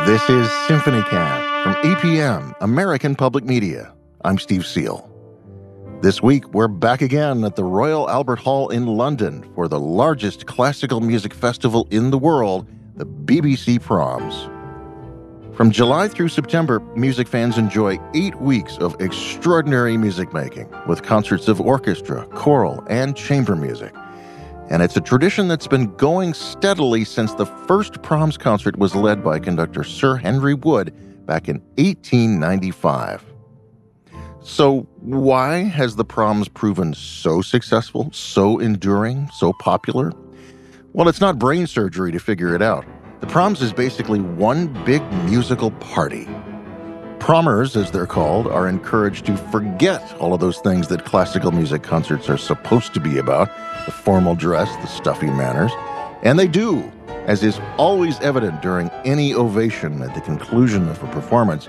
This is SymphonyCast from APM, American Public Media. I'm Steve Seal. This week, we're back again at the Royal Albert Hall in London for the largest classical music festival in the world, the BBC Proms. From July through September, music fans enjoy 8 weeks of extraordinary music making with concerts of orchestra, choral, and chamber music. And it's a tradition that's been going steadily since the first Proms concert was led by conductor Sir Henry Wood back in 1895. So why has the Proms proven so successful, so enduring, so popular? Well, it's not brain surgery to figure it out. The Proms is basically one big musical party. Prommers, as they're called, are encouraged to forget all of those things that classical music concerts are supposed to be about, the formal dress, the stuffy manners. And they do, as is always evident during any ovation at the conclusion of a performance.